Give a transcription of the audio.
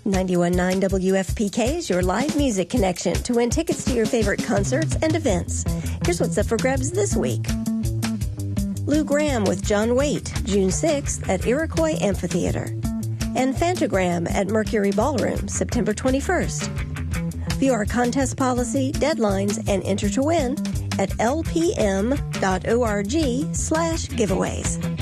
91.9 WFPK is your live music connection to win tickets to your favorite concerts and events. Here's what's up for grabs this week. Lou Gramm with John Waite, June 6th at Iroquois Amphitheater. And Fantagram at Mercury Ballroom, September 21st. View our contest policy, deadlines, and enter to win at lpm.org/giveaways.